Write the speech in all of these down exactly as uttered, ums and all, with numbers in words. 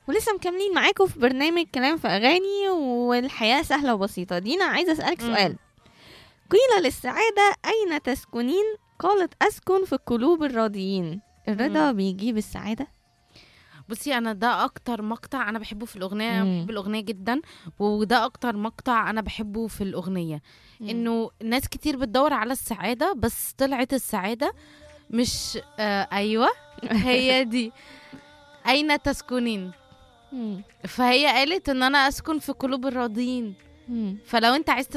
ولسه مكملين معاكم في برنامج كلام في أغاني، والحياة سهلة وبسيطة. دينا عايزة أسألك مم. سؤال. قيل للسعادة أين تسكنين؟ قالت أسكن في قلوب الراضيين. الرضا مم. بيجيب السعادة؟ بصي، انا ده اكتر مقطع انا بحبه في الاغنيه. انا مم. بحب الاغنيه جدا، وده اكتر مقطع انا بحبه في الاغنيه. مم. انه ناس كتير بتدور على السعاده، بس طلعت السعاده مش آه ايوه هي دي. اين تسكنين؟ مم. فهي قالت ان انا اسكن في قلوب الراضيين. مم. فلو انت عايز تدور على السعاده، دور على الرضا. بس كده. أنا مش هعلي عليكي. انا مش هعلي عليكي.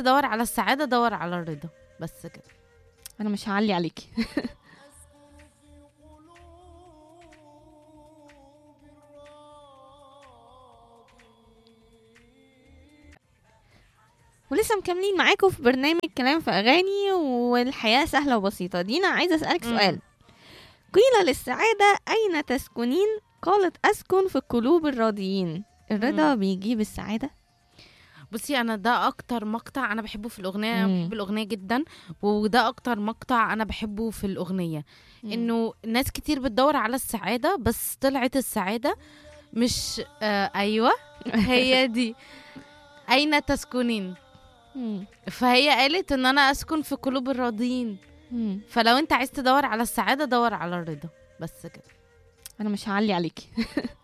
ولسه مكملين معاكم في برنامج كلام في أغاني، والحياة سهلة وبسيطة. دينا عايزة أسألك مم. سؤال. قيل للسعادة أين تسكنين؟ قالت أسكن في قلوب الراضيين. الرضا مم. بيجيب السعادة؟ بصي، انا ده اكتر مقطع انا بحبه في الاغنيه. انا مم. بحب الاغنيه جدا، وده اكتر مقطع انا بحبه في الاغنيه. مم. انه ناس كتير بتدور على السعاده، بس طلعت السعاده مش آه ايوه هي دي. اين تسكنين؟ مم. فهي قالت ان انا اسكن في قلوب الراضيين. مم. فلو انت عايز تدور على السعاده، دور على الرضا. بس كده. أنا مش هعلي عليكي.